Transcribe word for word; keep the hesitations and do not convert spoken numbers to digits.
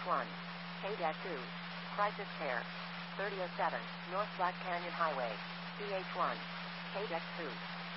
one, K two, Crisis Care, thirty oh seven, North Black Canyon Highway, C H one, K two.